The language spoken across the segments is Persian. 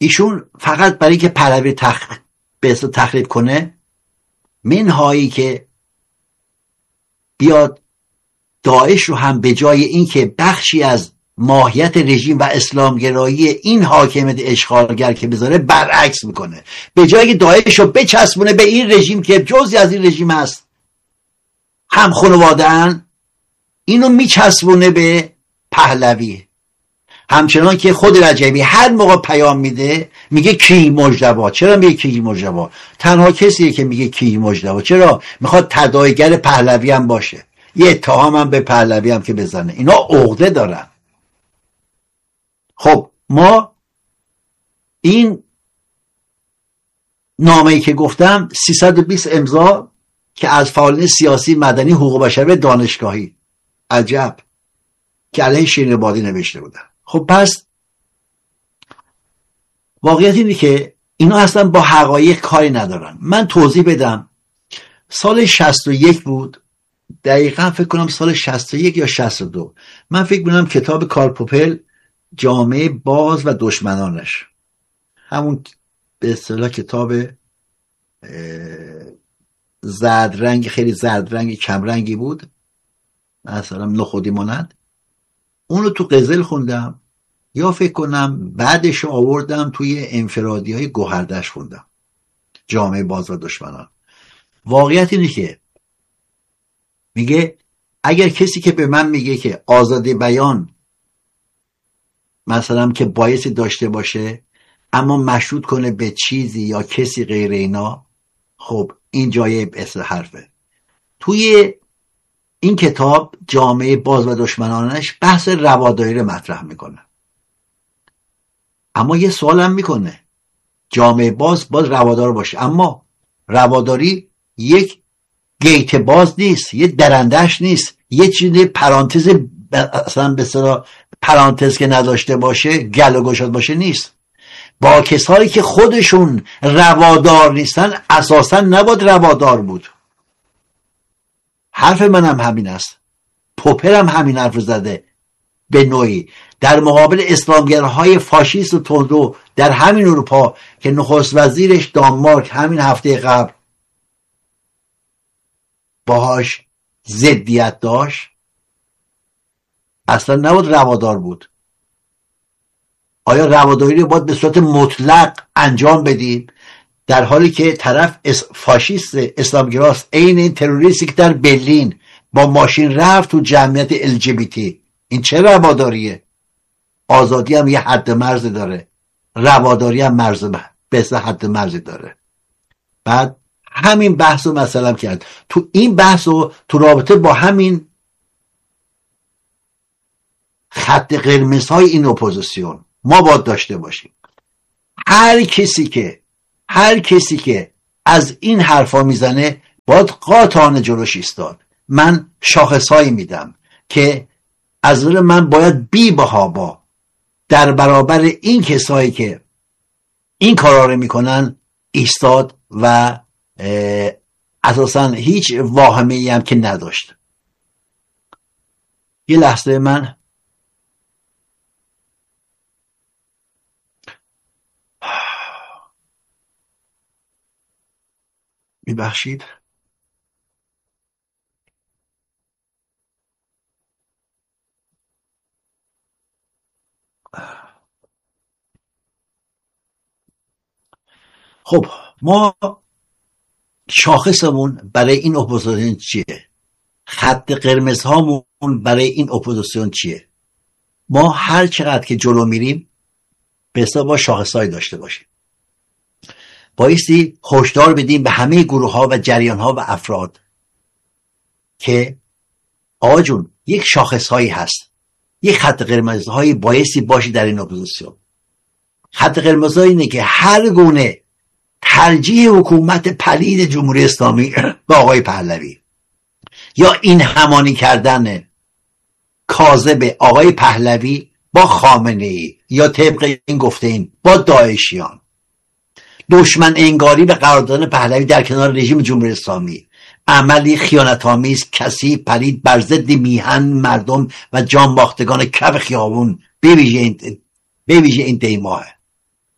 ایشون فقط برای که پهلوی به اصطلاح تخریب کنه، منهایی که بیاد داعش رو هم به جای این که بخشی از ماهیت رژیم و اسلامگرایی این حاکمیت اشغالگر که بذاره، برعکس میکنه. به جای که داعش رو بچسبونه به این رژیم که جزئی از این رژیم هست، هم خانواده‌ان، اینو میچسبونه به پهلوی. همچنان که خود رجبی هر موقع پیام میده میگه کی مجتبی. چرا میگه کی مجتبی؟ تنها کسیه که میگه کی مجتبی. چرا؟ میخواد تداعیگر پهلوی هم باشه، یه اتهام هم به پهلوی هم که بزنه. اینا عقده دارن. خب ما این نامه‌ای که گفتم 320 امضا که از فعالین سیاسی، مدنی، حقوق بشر و دانشگاهی، عجب، که علیه شیرین عبادی نوشته بودن. خب پس واقعیت اینه که اینا اصلا با حقایق کاری ندارن. من توضیح بدم. سال 61 بود، دقیقا فکر کنم سال 61 یا 62. من فکر می‌کنم کتاب کارل پوپل، جامعه باز و دشمنانش، همون به اصطلاح کتاب زرد رنگ، خیلی زرد رنگ، کم رنگی بود، مثلا نخودی مانند، اونو تو قزل خوندم، یا فکر کنم بعدش آوردم توی انفرادی های گوهردشت خوندم، جامعه باز و دشمنان. واقعیت اینه که میگه اگر کسی که به من میگه که آزادی بیان مثلا که بایستی داشته باشه اما مشروط کنه به چیزی یا کسی غیر اینا، خب این جای اصل حرفه. توی این کتاب جامعه باز و دشمنانش بحث رواداری رو مطرح میکنه، اما یه سوال هم میکنه جامعه باز روادار باشه، اما رواداری یک گیت باز نیست، یه درندش نیست، یه چیز پرانتز اصلا به اصطلاح پرانتز که نداشته باشه، گل و گشاد باشه نیست. با کسایی که خودشون روادار نیستن اساسا نباید روادار بود. حرف منم همین است. پوپر هم همین حرف زده به نوعی در مقابل اسلامگرهای فاشیست و تندرو در همین اروپا که نخست وزیرش دانمارک همین هفته قبل باهاش ضدیت داشت، اصلا نباید روادار بود. آیا رواداری رو باید به صورت مطلق انجام بدیم در حالی که طرف فاشیست اسلامگراست، عین این تروریستی که در برلین با ماشین رفت تو جمعیت LGBT؟ این چه رواداریه؟ آزادی هم یه حد مرز داره، رواداری هم به حد مرز داره. بعد همین بحث رو مثلا کرد. تو این بحث رو تو رابطه با همین خط قرمزهای این اپوزیسیون ما باید داشته باشیم. هر کسی که از این حرفا میزنه باید قاطعانه جلوش ایستاد. من شاخصهایی میدم که از نظر من باید بی بها در برابر این کسایی که این کارا رو میکنن ایستاد و اساسا هیچ واهمه‌ای هم که نداشت. یه لحظه من میبخشید. خب ما شاخصمون برای این اپوزیسیون چیه؟ خط قرمزهامون برای این اپوزیسیون چیه؟ ما هر چقدر که جلو میریم به حساب با شاخصهایی داشته باشیم. بایستی هشدار بدیم به همه گروه ها و جریان ها و افراد که آقا جون یک شاخصهایی هست، یک خط قرمزهایی بایستی باشی در این اپوزیسیون. خط قرمزهایی اینه که هر گونه ترجیح حکومت پلید جمهوری اسلامی به آقای پهلوی یا این همانی کردن کاذب آقای پهلوی با خامنه ای یا طبق این گفته این با داعشیان، دشمن انگاری به قرار دادن پهلوی در کنار رژیم جمهوری اسلامی، عملی خیانت‌آمیز، کثیف، پلید بر ضد میهن مردم و جانباختگان کف خیابون، به ویژه این دیماه.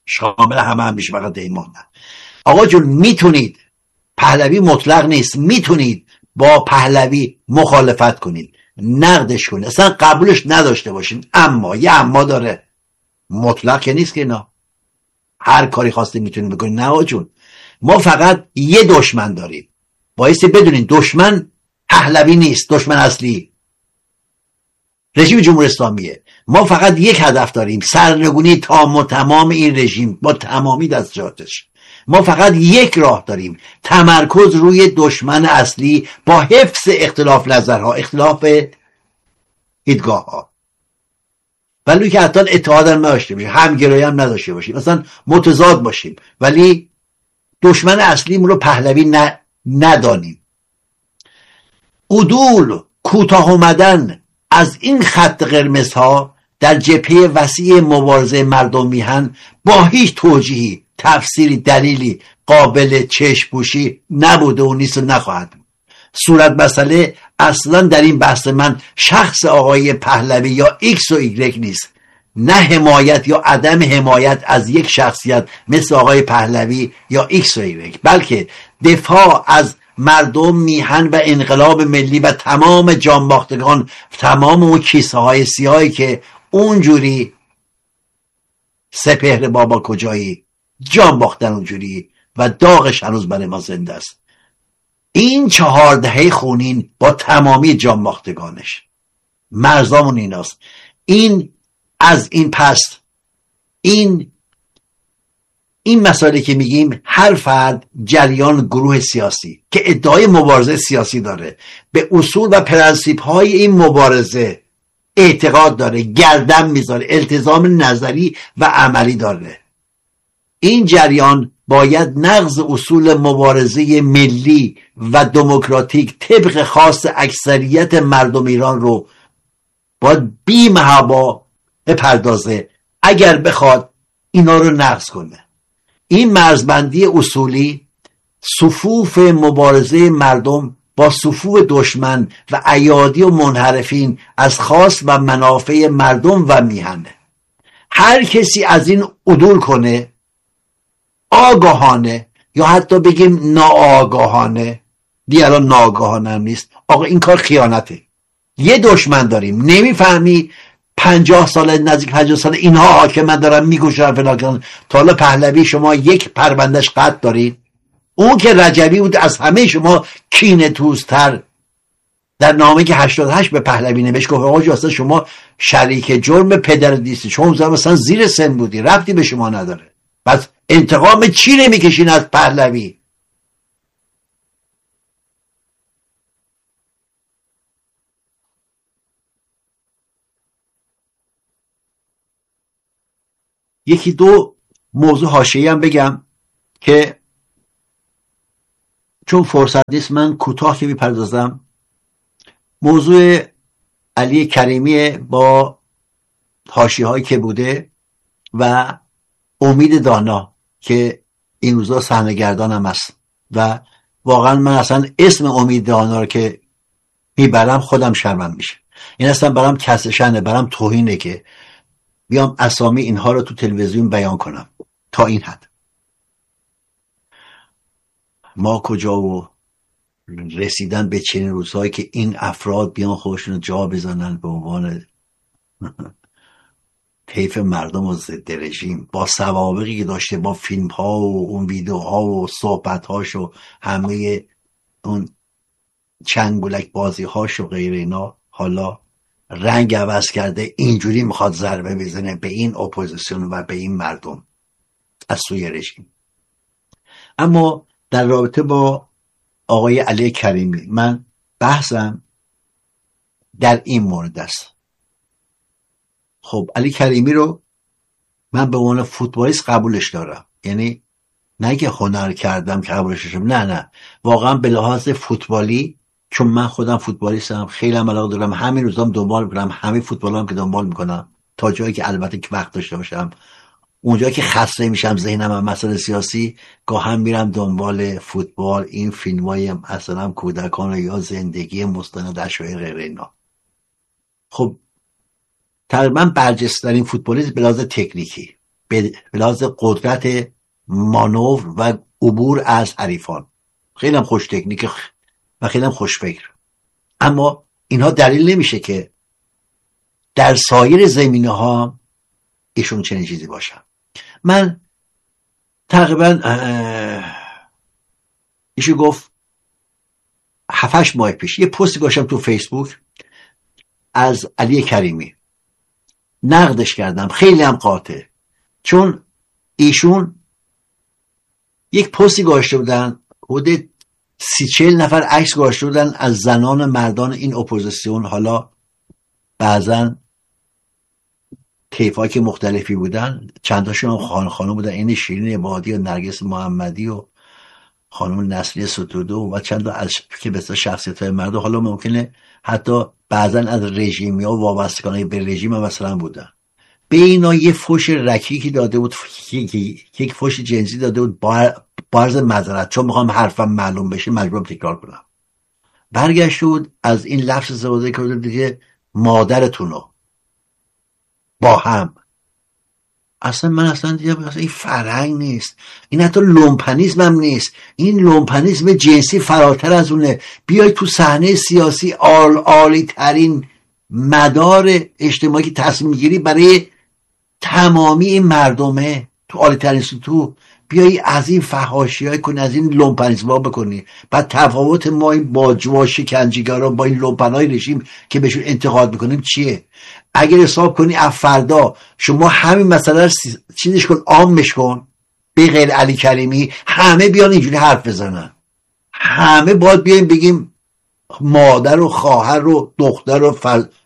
شامل همه هم میشه، فقط دیمان نه. آقا جون میتونید، پهلوی مطلق نیست، میتونید با پهلوی مخالفت کنید، نقدش کنید، اصلا قبولش نداشته باشین، اما یه اما داره، مطلق که نیست که اینا هر کاری خواسته میتونید بکنید. نه آقا جون، ما فقط یه دشمن داریم، بایستی بدونین دشمن پهلوی نیست، دشمن اصلی رژیم جمهوری اسلامیه. ما فقط یک هدف داریم، سرنگونی تام و تمام این رژیم با تمامی دستجاتش. ما فقط یک راه داریم، تمرکز روی دشمن اصلی با حفظ اختلاف نظرها، اختلاف دیدگاه ها، ولی که حتی اتحاد هم نداشته باشیم، همگرایی هم نداشته باشیم، مثلا متضاد باشیم، ولی دشمن اصلیمون رو پهلوی ندانیم. عدول، کوتاه اومدن از این خط قرمز ها در جبهه وسیع مبارزه مردم میهن با هیچ توجیهی، تفسیری، دلیلی قابل چشم پوشی نبوده و نیست و نخواهد بود. صورت مسئله اصلا در این بحث من شخص آقای پهلوی یا ایکس و ایگرگ نیست، نه حمایت یا عدم حمایت از یک شخصیت مثل آقای پهلوی یا ایکس و ایگرگ، بلکه دفاع از مردم میهن و انقلاب ملی و تمام جانباختگان، تمام اون کیسه های سیاهی که اونجوری سپهر بابا کجایی جان باختن اونجوری و داغش هنوز برای ما زنده است. این 4 دهه خونین با تمامی جان باختگانش، مرزامون ایناست. این از این پس این مسائلی که میگیم، هر فرد، جریان، گروه سیاسی که ادعای مبارزه سیاسی داره، به اصول و پرنسیپ های این مبارزه اعتقاد داره، گردن میذاره، التزام نظری و عملی داره، این جریان باید نقض اصول مبارزه ملی و دموکراتیک طبق خاص اکثریت مردم ایران رو باید بی محابا بپردازه اگر بخواد اینا رو نقض کنه. این مرزبندی اصولی صفوف مبارزه مردم با صفوف دشمن و ایادی و منحرفین از خواست و منافع مردم و میهنه. هر کسی از این عدول کنه، آگاهانه یا حتی بگیم ناآگاهانه، دیگران ناآگاهانه هم نیست، آقا این کار خیانته. یه دشمن داریم، نمیفهمی 50 سال، نزدیک 50 سال اینها حاکمن، دارن میگوشن فلان. تا حالا پهلوی شما یک پروندهش قطع دارید؟ اون که رجبی بود از همه شما کینه توزتر، در نامه که 88 به پهلوی نوشت گفت آقا اصلا شما شریک جرم پدر دیستی، شما مثلا زیر سن بودی، ربطی به شما نداره، پس انتقام چی نمیکشین از پهلوی؟ یکی دو موضوع حاشیه‌ای هم بگم که چون فرصت نیست من کوتاه که میپردازم. موضوع علی کریمی با حاشیه‌هایی که بوده و امید دانا که این روزا صحنه‌گردان هم است و واقعا من اصلا اسم امید دانا رو که میبرم خودم شرمم میشه. این اصلا برام کسشنه، برام توهینه که بیام اسامی اینها رو تو تلویزیون بیان کنم. تا این حد ما کجا و رسیدن به چنین روزهایی که این افراد بیان خودشون رو جا بزنن به عنوان حیف مردم و ضد رژیم، با سوابقی که داشته، با فیلم ها و اون ویدیوها و صحبت هاش و همه اون چنگولک بازی هاش و غیر اینا، حالا رنگ عوض کرده، اینجوری میخواد ضربه بزنه به این اپوزیسیون و به این مردم از سوی رژیم. اما در رابطه با آقای علی کریمی من بحثم در این مورد است. خب علی کریمی رو من به عنوان فوتبالیست قبولش دارم، یعنی نه که هنر کردم که قبولش دارم، نه واقعا به لحاظ فوتبالی، چون من خودم فوتبالیستم، خیلی هم علاقه دارم، همین روزام دنبال میکنم، همه فوتبال هم که دنبال میکنم تا جایی که البته که وقت داشته باشم. اونجا که خسته میشم ذهنم هم مسئله سیاسی، گاهم میرم دنبال فوتبال، این فیلمای مثلا کودکان یا زندگی مستند اشعار غیر اینا. خب تقریبا برجسته‌ترین فوتبالیست به لحاظ تکنیکی به لحاظ قدرت مانور و عبور از حریفان. خیلی هم خوش تکنیک و خیلی هم خوش فکر. اما اینها دلیل نمیشه که در سایر زمینه ها ایشون چنین چیزی باشن. من تقریبا ایشون گفت 7-8 ماه پیش یه پستی گذاشتم تو فیسبوک از علی کریمی، نقدش کردم، خیلی هم قاطع، چون ایشون یک پستی گذاشته بودن، حدود 30-40 نفر عکس گذاشته بودن از زنان و مردان این اپوزیسیون، حالا بعضا طیف‌های که مختلفی بودن، چندتاشون هم خانم بودن، این شیرین عبادی و نرگس محمدی و خانم نسلی ستودو و چند تا از که بسیار شخصیت‌های مرد، حالا ممکنه حتی بعضا از رژیم‌ها و وابستگانای به رژیم مثلا بودن. به اینا یه فوش رکیکی داده بود، یک فوش جنسی داده بود، بارز معذرت، چون میخوام حرفم معلوم بشه مجبورم تکرار کنم. برگشت بود از این لفظ استفاده کرده دیگه، مادرتونو با هم. اصلا من اصلا دیدم اصلا این فرهنگ نیست، این حتی لومپنیسم هم نیست، این لومپنیسم جنسی فراتر از اونه. بیای تو صحنه سیاسی عالی ترین مدار اجتماعی که تصمیم گیری برای تمامی این مردمه، تو عالی ترین سطوح، بیایی از این فحاشی‌های کنی، از این لومپنیسم‌ها بکنی. بعد تفاوت ما این باجوا شکنجه‌گرا با این لومپنای رژیم که بهشون انتقاد میکنیم چیه؟ اگر حساب کنی فردا شما همین مسئله چیزش کن، عامش کن، به غیر علی کریمی همه بیان اینجوری حرف بزنن، همه باید بیایم بگیم مادر و خواهر و دختر و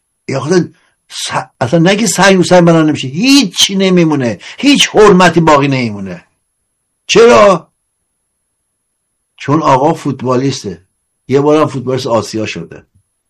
اصلا نگی سعی و سعی بنا نمیشه، هیچی نمیمونه، هیچ حرمتی باقی نمیمونه. چرا؟ چون آقا فوتبالیسته، یه بارم فوتبالیست آسیا شده،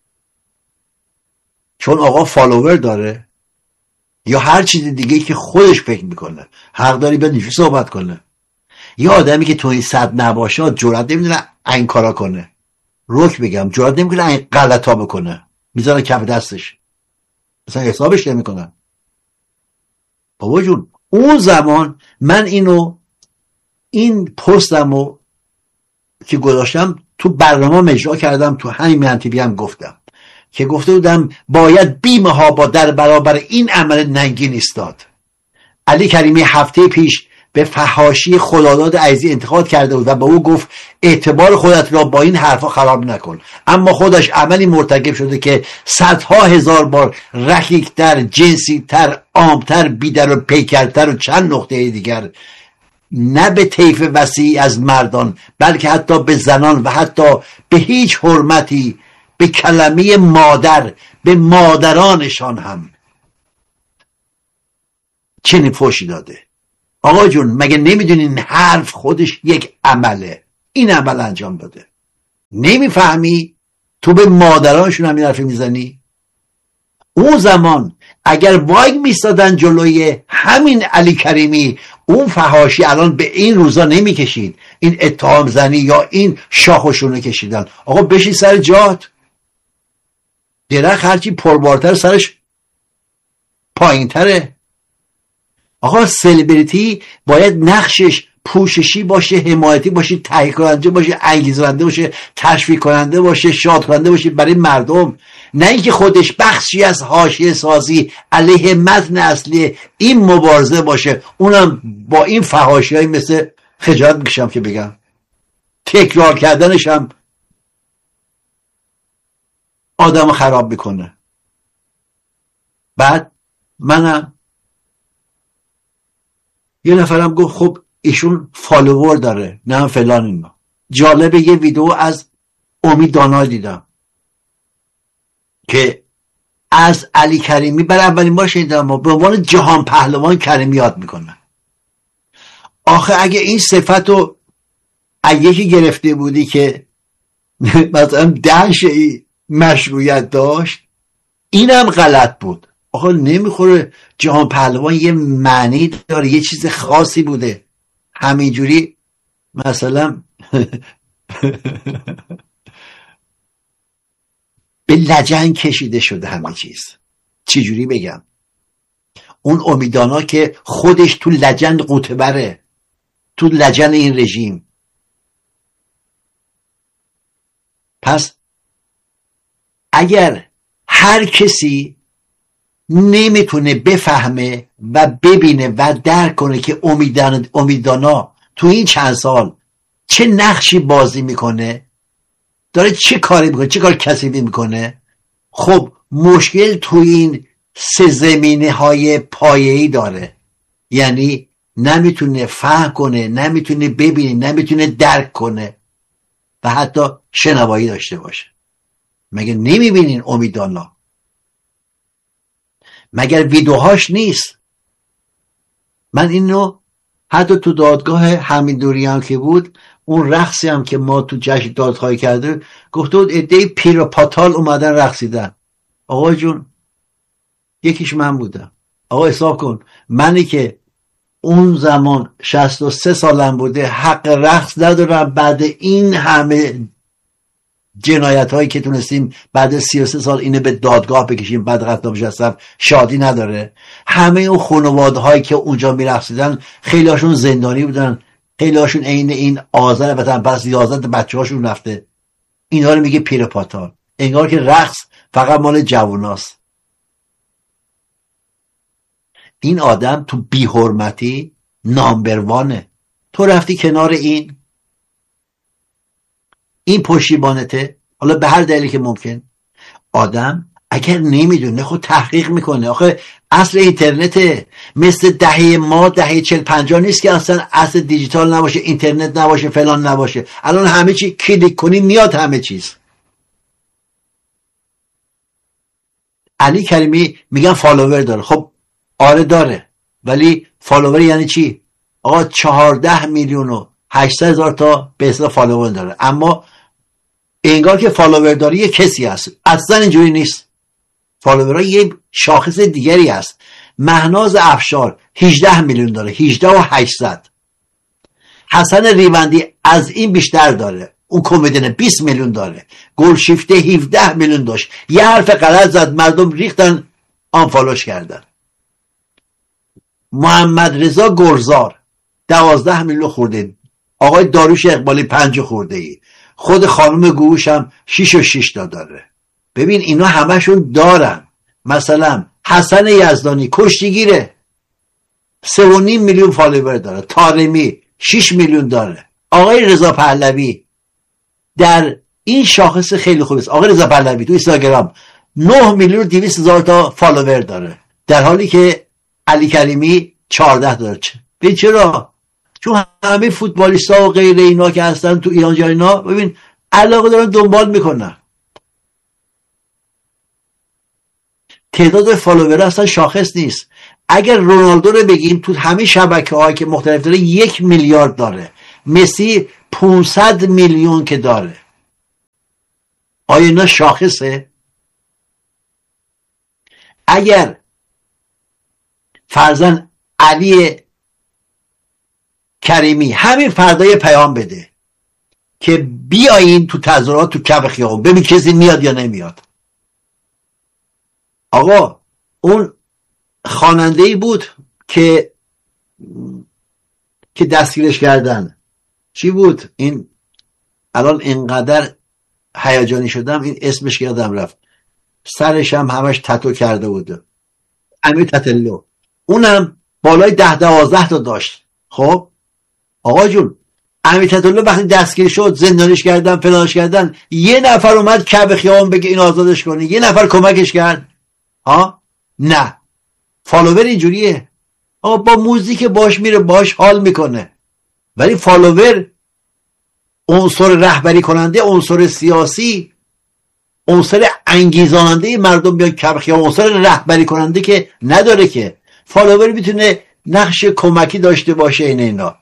چون آقا فالوور داره، یا هر چیز دیگه که خودش فکر میکنه، حق داری به نیشی صحبت کنه. یه آدمی که تو این صد نباشه جرأت نمیدونه این کارا کنه، روک بگم جرأت نمیکنه این غلطا بکنه، میذاره کف دستش، مثلا حسابش نمیکنن. بابا جون اون زمان من این پستمو که گذاشتم تو برنامه اجرا کردم، تو همین منطقی هم گفتم که گفته بودم باید بیمه ها با در برابر این عمل ننگین ایستاد. علی کریمی هفته پیش به فحاشی خداداد عزیزی انتقاد کرده بود و به او گفت اعتبار خودت را با این حرفا خراب نکن، اما خودش عملی مرتکب شده که صدها هزار بار رکیک‌تر، جنسی‌تر، عام‌تر، بیدر و پیکرتر و چند نقطه دیگر، نه به طیف وسیعی از مردان بلکه حتی به زنان و حتی به هیچ حرمتی به کلمه مادر، به مادرانشان هم چنین فوشی داده. آقا جون مگه نمیدونین حرف خودش یک عمله؟ این عمل انجام داده، نمیفهمی؟ تو به مادرانشون هم این حرف میزنی؟ اون زمان اگر وای میستادن جلوی همین علی کریمی، اون فحاشی الان به این روزا نمیکشید، این اتهام زنی یا این شاخشونه کشیدن. آقا بشین سر جات، درخت هرچی پربارتر سرش پایین تره. آقا سلبریتی باید نقشش پوششی باشه، حمایتی باشه، تحریک کننده باشه، انگیزنده باشه، تشویق کننده باشه، شاد کننده باشه برای مردم، نه اینکه خودش بخشی از حاشیه سازی علیه متن اصلی این مبارزه باشه، اونم با این فحاشی‌های مثل خجالت میکشم که بگم، تکرار کردنش هم آدم خراب میکنه. بعد منم یه نفرم گفت خب ایشون فالوور داره، نه فلان اینا. جالبه یه ویدیو از امید دانای دیدم که از علی کریمی برای اولین بار شنیدم به عنوان جهان پهلوان کریمی یاد میکنه. آخه اگه این صفتو یکی گرفته بودی که مثلا 10 شیء مشروعیت داشت، اینم غلط بود. آخه نمیخوره، جهان پهلوان یه معنی داره، یه چیز خاصی بوده، همینجوری مثلا به لجن کشیده شده همه چیز. چجوری بگم؟ اون امیدانا که خودش تو لجن قوطه بره، تو لجن این رژیم. پس اگر هر کسی نمیتونه بفهمه و ببینه و درک کنه که امیدانا تو این چند سال چه نقشی بازی میکنه، داره چه کاری میکنه، چه کار کثیفی میکنه، خب مشکل تو این سه زمینه های پایه‌ای داره. یعنی نمیتونه فهم کنه، نمیتونه ببینه، نمیتونه درک کنه و حتی شنوایی داشته باشه. مگه نمیبینین امیدانا؟ مگر ویدوهاش نیست؟ من اینو حتی تو دادگاه حمیدنوری هم که بود، اون رقصی هم که ما تو جشن دادخواهی کرده، گفته بود عده‌ای پیر و پاتال اومدن رقصیدن. آقا جون یکیش من بودم. آقا حساب کن، منی که اون زمان 63 سالم بوده حق رقص ندارم، بعد این همه جنایت هایی که تونستیم بعد 33 سال اینه به دادگاه بکشیم، بعد قتل نشستم، شادی نداره. همه اون خانواده هایی که اونجا میرقصیدن خیلی هاشون زندانی بودن، خیلی هاشون عین این آذر وطن پس 11 بچه هاشون رفته. اینا رو میگه پیر پاتال، انگار که رقص فقط مال جواناست. این آدم تو بی‌حرمتی نامبر وانه. تو رفتی کنار این پشتیبانته، حالا به هر دلیلی که ممکن. آدم اگر نمیدونه خود تحقیق میکنه. آخه اصل اینترنته، مثل دهه 40-50 نیست که اصلا اصل دیجیتال نباشه، اینترنت نباشه، فلان نباشه. الان همه چی کلیک کنی میاد همه چیز. علی کریمی میگن فالوور داره. خب آره داره، ولی فالوور یعنی چی؟ آقا 14 میلیون و 800 هزار تا به حساب فالوور داره، اما انگار که فالوور داره یه کسی هست. اصلا اینجوری نیست. فالوورها یه شاخص دیگری هست. مهناز افشار 18 میلیون داره، 18 و 800. حسن ریوندی از این بیشتر داره، اون کمدین 20 میلیون داره. گلشیفته 17 میلیون داشت، یه حرف غلط زد مردم ریختن آنفالوش کردن. محمد رضا گرزار 12 میلیون خورده. آقای داریوش اقبالی 5 خورده ای. خود خانم گوش هم 6 و 6 تا داره. ببین اینا همشون دارن. مثلا حسن یزدانی کشتیگیره 3.5 میلیون فالوور داره. طارمی 6 میلیون داره. آقای رضا پهلوی در این شاخص خیلی خوبه. آقای رضا پهلوی تو اینستاگرام 9 میلیون 200 هزار تا فالوور داره، در حالی که علی کریمی 14 داره. ببین چرا؟ چون همه فوتبالیستا و غیر اینا که هستن تو ایران جای اینا، ببین علاقه دارن دنبال میکنن. تعداد فالوور اصلا شاخص نیست. اگر رونالدو رو بگیم تو همه شبکه‌هایی که مختلف داره 1 میلیارد داره. مسی 500 میلیون که داره. آیا اینا شاخصه؟ اگر فرزن علی کریمی همین فردای پیام بده که بیایین تو تظاهرات تو کف خیابون ببین کسی میاد یا نمیاد. آقا اون خواننده‌ای بود که دستگیرش کردن، چی بود این؟ الان اینقدر هیجانی شدم این اسمش یادم رفت. سرش هم همش تتو کرده بود، امیر تتلو. اونم بالای 10-12 تا داشت. خب آقا جون امیر تتلو وقتی دستگیر شد زندانش کردن فلانش کردن، یه نفر اومد کف خیابون بگه این آزادش کنه؟ یه نفر کمکش کرد؟ ها نه. فالوور اینجوریه. آقا با موزیک باش میره باش حال میکنه، ولی فالوور عنصر رهبری کننده، عنصر سیاسی، عنصر انگیزاننده مردم بیان کف خیابون، عنصر رهبری کننده که نداره. که فالوور میتونه نقش کمکی داشته باشه این اینا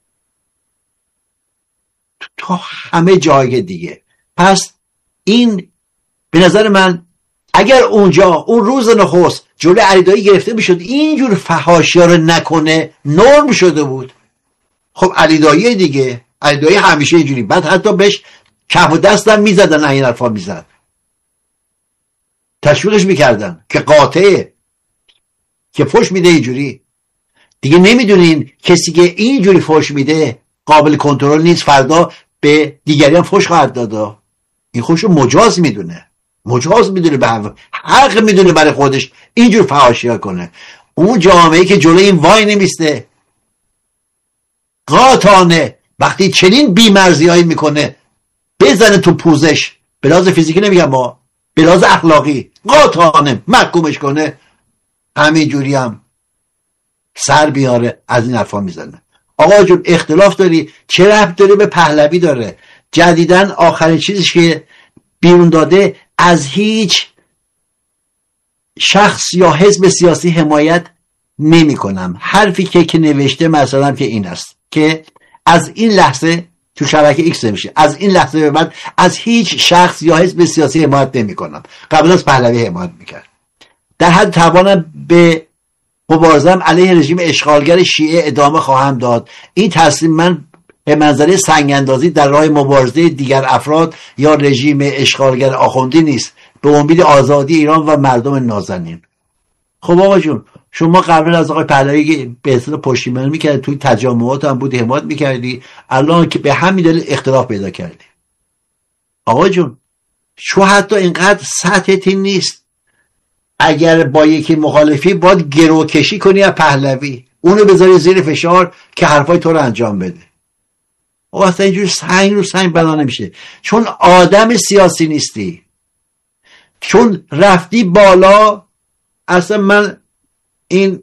تو همه جای دیگه. پس این به نظر من اگر اونجا اون روز نخست جلوی علیدایی گرفته میشد اینجور فحاشی‌ها رو نکنه، نرم شده بود. خب علیدایی دیگه، علیدایی همیشه اینجوری. بعد حتی بهش کف و دستم میزدن، این حرفا میزد، تشویقش میکردن که قاطعه. که فحش میده اینجوری. دیگه نمیدونین کسی که اینجوری فحش میده قابل کنترل نیست، فردا به دیگری هم فحش خواهد داد. این خودشو مجاز میدونه به حق میدونه برای خودش اینجور فحاشی کنه. اون جامعه که جلوی این وای نمیسته قاطعانه وقتی چنین بی‌مرزی‌هایی میکنه بزنه تو پوزش، به لحاظ فیزیکی نمیگم، ما به لحاظ اخلاقی قاطعانه محکومش کنه، همینجوری هم سر بیاره از این حرفا میزنه. آقا جون اختلاف داری، چه ربط داره به پهلوی داره؟ جدیدن آخرین چیزش که بیرون داده از هیچ شخص یا حزب سیاسی حمایت نمی کنم. حرفی که نوشته مثلا که این است که از این لحظه تو شبکه ایکس نمیشه، از این لحظه به بعد از هیچ شخص یا حزب سیاسی حمایت نمی کنم. قبل از پهلوی حمایت میکرد. در حد توانم به مبارزم علیه رژیم اشغالگر شیعه ادامه خواهم داد. این تصمیم من به منظره سنگ‌اندازی در راه مبارزه دیگر افراد یا رژیم اشغالگر آخوندی نیست، به امید آزادی ایران و مردم نازنین. خب آقا جون شما قبل از آقای پهلوی به اصطلاح پشتیبانی میکردی، توی تجمعات هم بودی حمایت میکردی، الان که به همین دلیل اختلاف پیدا کردی. آقا جون شو حتی اینقدر سطحت نیست، اگر با یکی مخالفی باید گروکشی کنی از پهلوی، اونو بذاری زیر فشار که حرفای تو رو انجام بده. آقا اصلا اینجور سنگ رو سنگ بنا نمیشه، چون آدم سیاسی نیستی، چون رفتی بالا. اصلا من این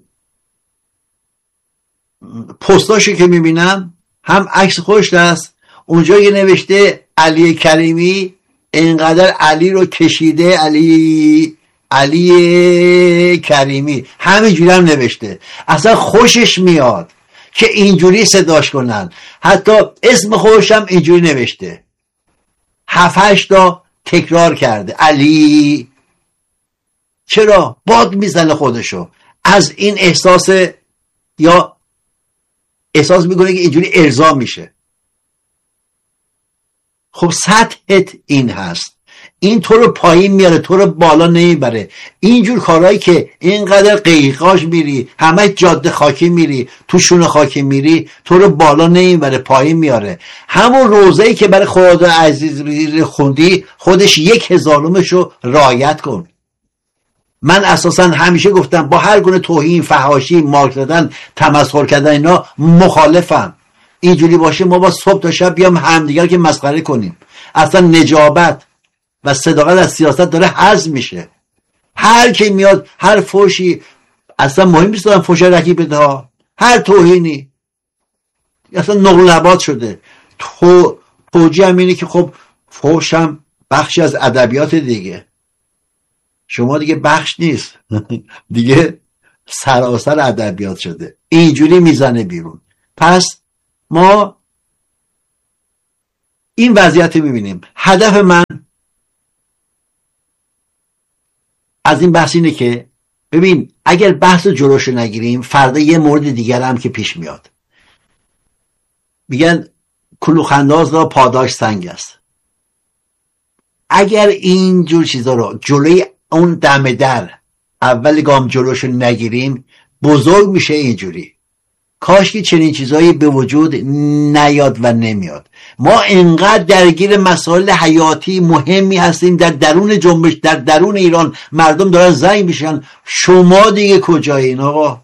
پستاشو که میبینم هم عکس خوش هست، اونجا یه نوشته علی کریمی اینقدر علی رو کشیده، علی کریمی همینجوری هم نوشته. اصلا خوشش میاد که اینجوری صداش کنن، حتی اسم خودش هم اینجوری نوشته، 7-8 تا تکرار کرده علی. چرا؟ باد میزنه خودشو از این احساس، یا احساس میکنه که اینجوری ارضا میشه. خب سطحت این هست، این تو رو پایین میاره، تو رو بالا نمیبره. اینجور کارهایی که اینقدر قیقاش میری، همه جاده خاکی میری، تو شونه خاکی میری، تو رو بالا نمیبره، پایین میاره. همون روزه‌ای که برای خدا عزیز خوندی خودش 1000 رعایت کن. من اساسا همیشه گفتم با هر گونه توهین، فحاشی، مارک زدن، تمسخر کردن اینا مخالفم. اینجوری باشه ما با صبح تا شب بیام همدیگر که مسخره کنیم. اصلا نجابت و صداقت از سیاست داره حذف میشه. هر کی میاد هر فوشی، اصلا مهم نیست دارم فوش رکیب بده ها، هر توهینی اصلا نقل نبات شده. توجیه هم اینه که خب فوش هم بخشی از ادبیات دیگه، شما دیگه بخش نیست دیگه سراسر ادبیات شده، اینجوری میزنه بیرون. پس ما این وضعیت میبینیم. هدف من از این بحث اینه که ببین اگر بحث جلوشو نگیریم فردا یه مورد دیگر هم که پیش میاد، میگن کلوخنداز را پاداش سنگ است. اگر این جور چیزا رو جلوی اون دم در اول گام جلوشو نگیریم بزرگ میشه اینجوری. کاش که چنین چیزایی به وجود نیاد و نمیاد. ما انقدر درگیر مسائل حیاتی مهمی هستیم در درون جنبش، در درون ایران مردم دارن زنگ میشن، شما دیگه کجایین آقا؟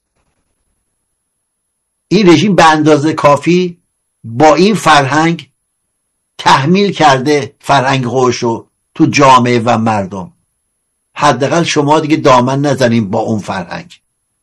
این رژیم به اندازه کافی با این فرهنگ تحمیل کرده فرهنگ خودشو تو جامعه و مردم. حداقل شما دیگه دامن نزنیم با اون فرهنگ.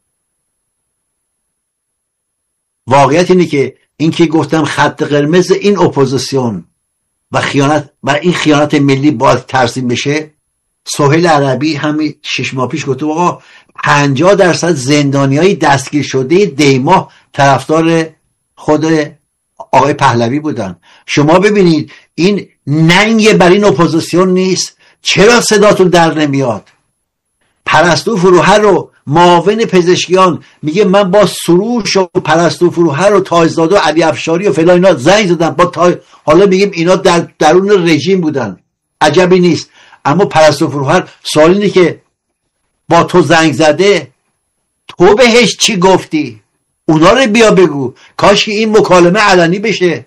واقعیت اینه که این که گفتم خط قرمز این اپوزیسیون و خیانت و این خیانت ملی باید ترسیم بشه. سهیل عربی همین 6 ماه پیش گفته آقا 50% زندانیای دستگیر شده دیماه طرفدار خود آقای پهلوی بودن. شما ببینید این ننگ بر این اپوزیسیون نیست؟ چرا صداتون در نمیاد؟ پرستو فروهر رو معاون پزشکیان میگه من با سروش و پرستو فروهر و تاجزاده و علی افشاری و فلان اینا زنگ زدم حالا میگیم اینا در درون رژیم بودن، عجبی نیست. اما پرستو فروهر سوال اینه که با تو زنگ زده تو بهش چی گفتی؟ اونا رو بیا بگو. کاش که این مکالمه علنی بشه.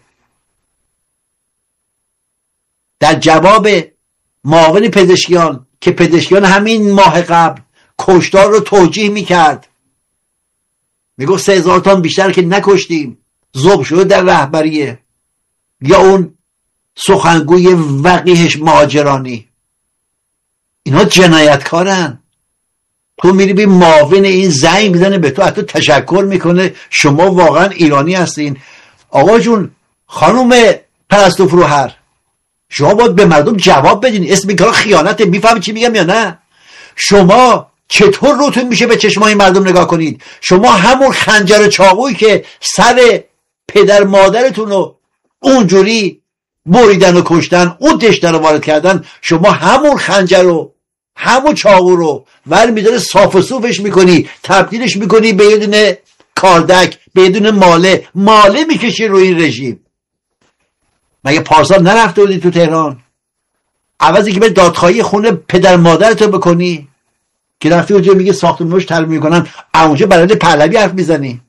در جواب معاون پزشکیان که پزشکیان همین ماه قبل کشتار رو توجیه میکرد، میگفت 3000 تا بیشتر که نکشتیم، ذوب شده در رهبریه. یا اون سخنگوی وقیحش مهاجرانی، اینا جنایتکارن. تو میری بی معاون این زنگ میزنه به تو، حتی تشکر میکنه شما واقعا ایرانی هستین. آقا جون، خانم پرستو فروهر، شما باید به مردم جواب بدین. اسم این کارا خیانته. میفهمی چی میگم یا نه؟ شما چطور روتون میشه به چشمای مردم نگاه کنید؟ شما همون خنجر چاقویی که سر پدر مادرتون رو اونجوری بریدن و کشتن، اون دشته رو وارد کردن، شما همون خنجر رو، همون چاقو رو ور میداره صاف و صوفش میکنی، تبدیلش میکنی به یه دونه کاردک، به یه دونه ماله میکشی روی این رژیم. مگه پارسال نرفته بودی تو تهران؟ عوضی که به دادخواهی خونه پدر مادرتو بکنی، که رفتی اونجا میگه ساختمونش ترمیم میکنن، اونجا برای پهلوی حرف میزنی.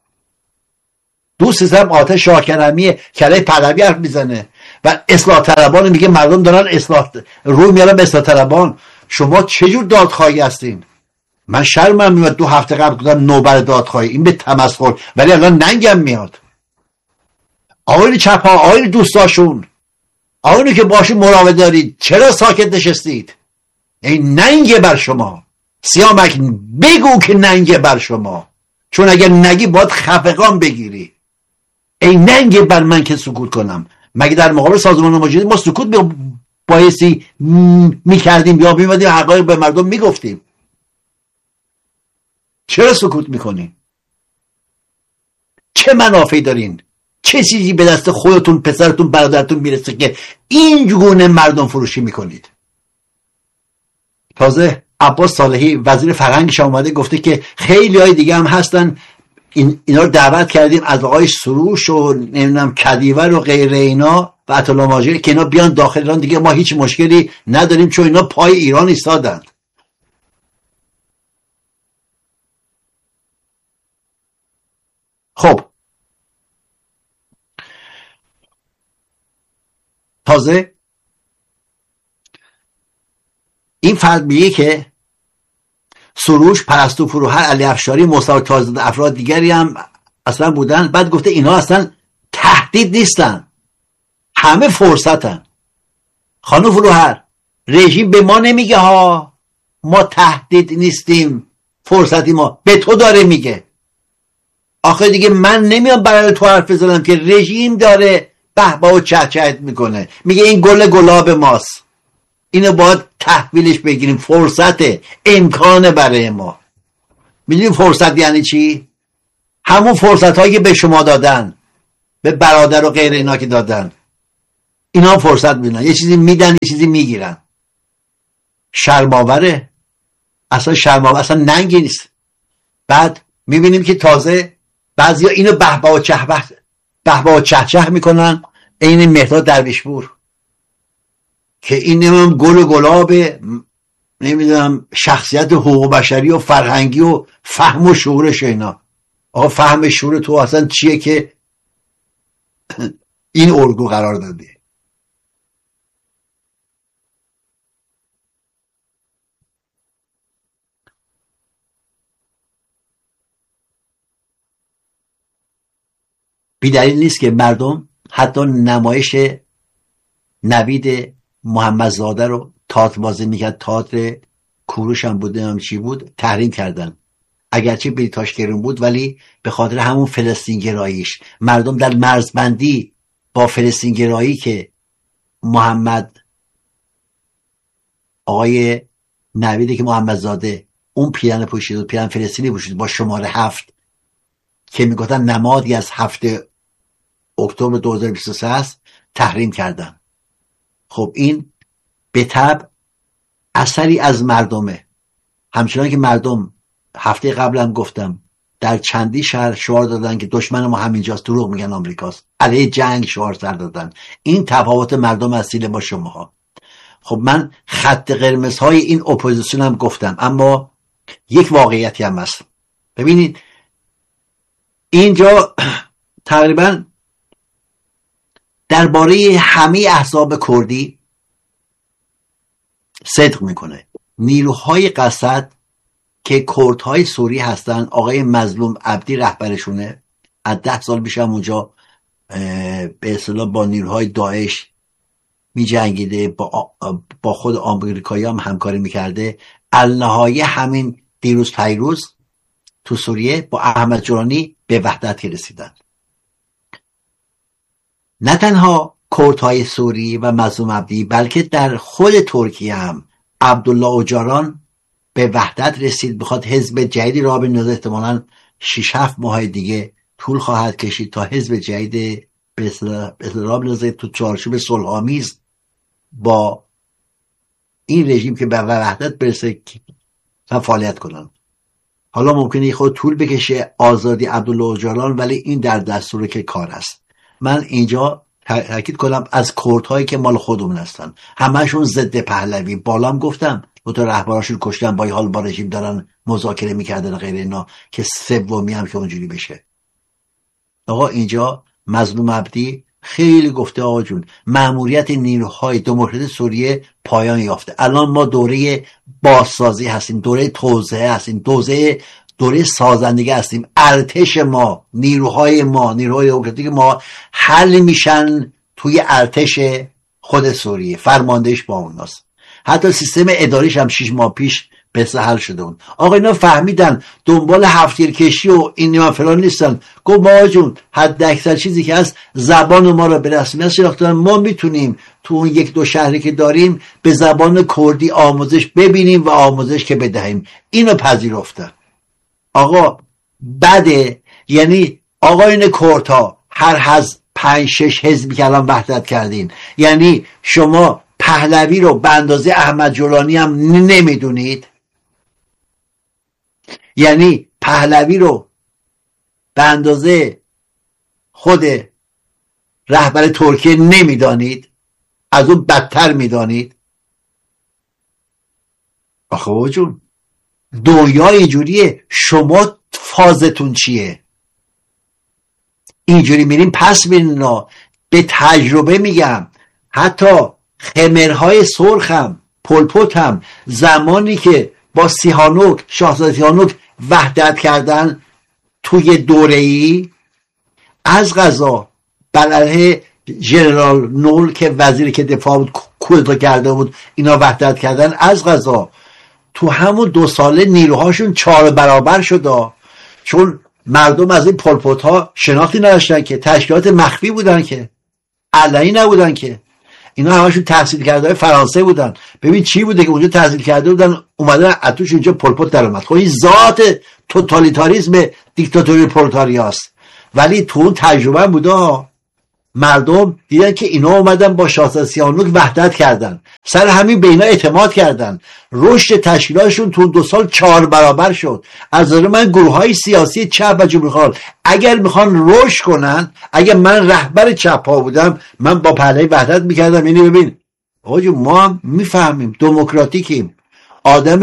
دوست هم آتش شاکرمی کله پهلوی حرف میزنه و اصلاح طلبان میگه مردم دارن روی میارن به اصلاح طلبان. شما چجور دادخواهی هستین؟ من شرمم میاد 2 هفته قبل گفتم نوبت دادخواهی، این به تمسخر، ولی الان ننگم میاد. آقایون چپ ها، آقایون دوستاشون، آقایونی که باشون مراوده دارید، چرا ساکت نشستید؟ این ننگه بر شما. سیامک بگو که ننگه بر شما، چون اگر نگی باید خفقان بگیری. این ننگه بر من که سکوت کنم. مگه در مقابل سازمان مجاهدین ما سکوت بایستی میکردیم یا میمدیم حقایق به مردم میگفتیم؟ چرا سکوت میکنیم؟ چه منافعی دارین؟ چه چیزی به دست خودتون، پسرتون، برادرتون میرسه که این گونه مردم فروشی میکنید؟ تازه عباس صالحی وزیر فرهنگش اومده گفته که خیلی های دیگه هم هستن، اینا رو دعوت کردیم از آقای سروش و نمیدونم کدیور و غیر اینا و اطلاع ماجری که اینا بیان داخل ایران، دیگه ما هیچ مشکلی نداریم چون اینا پای ایران ایستادند. خب تازه این فرد میگه که سروش، پرستو فروهر، علی افشاری، مصطفی تاج‌زاده، افراد دیگری هم اصلا بودن. بعد گفته اینا اصلا تهدید نیستن، همه فرصتن. خانم فروهر، رژیم به ما نمیگه ها ما تهدید نیستیم، فرصتی ما به تو داره میگه. آخه دیگه من نمیام برای تو حرف بزنم که رژیم داره بهبه و چهچهت میکنه، میگه این گل گلاب ماست، اینو باید تحویلش بگیریم، فرصت، امکانه برای ما. میدونی فرصت یعنی چی؟ همون فرصت هایی که به شما دادن، به برادر و غیر اینا که دادن، اینا فرصت میدونن، یه چیزی میدن یه چیزی میگیرن. شرماوره، اصلا شرماوره، اصلا ننگی نیست. بعد میبینیم که تازه بعضیا اینو بهبه و چهچه میکنن، این مهداد درویشپور که این نمیدونم گل و گلاب، نمیدونم شخصیت حقوق بشری و فرهنگی و فهم و شعورش. اینا آقا فهم شعور تو اصلا چیه که این الگو قرار داده؟ بی‌دلیل نیست که مردم حتی نمایش نوید محمدزاده رو تئاتر بازی میکرد، تئاتر کوروش هم بود، نمیدونم چی بود، تحریم کردن. اگرچه بلیطاش گرون بود ولی به خاطر همون فلسطین گراییش، مردم در مرزبندی با فلسطین گرایی که آقای نویدی که محمدزاده اون پیرن پوشید و پیرن فلسطینی پوشید با شماره 7 که میگفتن نمادی از 7 اکتبر 2023 است، تحریم کردن. خب این به طبع اثری از مردمه. همچنان که مردم هفته قبلم گفتم در چندی شهر شعار دادن که دشمن ما همینجاست، دروغ میگن آمریکاست، علیه جنگ شعار سر دادن. این تفاوت مردم اصیل با شماها. خب من خط قرمزهای این اپوزیسیون هم گفتم، اما یک واقعیتی هم هست. ببینید اینجا تقریبا درباره همه احزاب کردی صدق میکنه. نیروهای قسد که کردهای سوری هستن، آقای مظلوم عبدی رهبرشونه، از 10 سال پیش هم اونجا به اصطلاح با نیروهای داعش می جنگیده، با خود آمریکایی هم همکاری میکرده. النهایه همین دیروز پیروز تو سوریه با احمد جولانی به وحدت رسیدن. نه تنها کردهای سوری و مظلوم عبدی، بلکه در خود ترکیه هم عبدالله اوجاران به وحدت رسید، بخواد حزب جدیدی راه بندازه. احتمالاً 6-7 ماه دیگه طول خواهد کشید تا حزب جدید به اصطلاح بندازه تو چارچوب صلح‌آمیز با این رژیم که به وحدت برسه و فعالیت کنن. حالا ممکنه خود طول بکشه آزادی عبدالله اوجاران، ولی این در دستور که کار است. من اینجا تاکید کنم از کردهایی که مال خودمون هستن، همشون ضد پهلوی. بالام گفتم دو تا رهبراشون کشتن، با حال با رژیم دارن مذاکره میکردن غیر اینا، که سومی هم که اونجوری بشه. آقا اینجا مظلوم عبدی خیلی گفته آقا جون مأموریت نیروهای دموکراتیک سوریه پایان یافته. الان ما دوره بازسازی هستیم، دوره توسعه هستیم، دوره سازندگی هستیم. ارتش ما، نیروهای دموکراتیک ما حل میشن توی ارتش خود سوریه، فرماندهش با اوناست. حتی سیستم اداریش هم 6 ماه پیش به حل شده اون. آقا اینا فهمیدن دنبال هفت‌تیرکشی و این فلان نیستن. گفت ما جون حد اکثر چیزی که هست زبان ما رو به رسمیت شناختن، ما میتونیم تو اون 1-2 شهری که داریم به زبان کردی آموزش ببینیم و آموزش که بدهیم. اینو پذیرفتن. آقا بده، یعنی آقایون کردها هر 5-6 حزبی که الان وحدت کردین، یعنی شما پهلوی رو به اندازه احمد جولانی هم نمیدونید؟ یعنی پهلوی رو به اندازه خود رهبر ترکیه نمیدانید؟ از اون بدتر میدانید؟ آخه جون دنیا اینجوریه، شما فازتون چیه؟ اینجوری میریم پس میرین. به تجربه میگم، حتی خمرهای سرخم، پولپوت هم زمانی که با شاهزاده سیهانوک وحدت کردن توی دوره‌ای، از قضا بلعه ژنرال نول که وزیری که دفاع بود کودتا کرده بود، اینا وحدت کردن، از قضا تو همون 2 ساله نیروهاشون 4 برابر شد. چون مردم از این پولپوت ها شناختی نداشتن، که تشکیلات مخفی بودن، که علنی نبودن، که اینا همشون تحصیل کرده فرانسه بودن. ببین چی بوده که اونجا تحصیل کرده بودن، اومدن اتوش اونجا پولپوت در اومد. خب این ذات توتالیتاریسم دیکتاتوری پرولتاریاست. ولی تو اون تجربه بوده، مردم دیدن که اینا اومدن با شاهزاده سیهانوک وحدت کردن، سر همین به اینا اعتماد کردن، رشد تشکیلاتشون تو 2 سال 4 برابر شد. از نظر من گروه‌های سیاسی چپ و جمهوری‌خواه اگر میخوان رشد کنن، اگر من رهبر چپ ها بودم، من با پهلوی وحدت میکردم. یعنی ببین آقا ما هم میفهمیم، دموکراتیکیم، آدم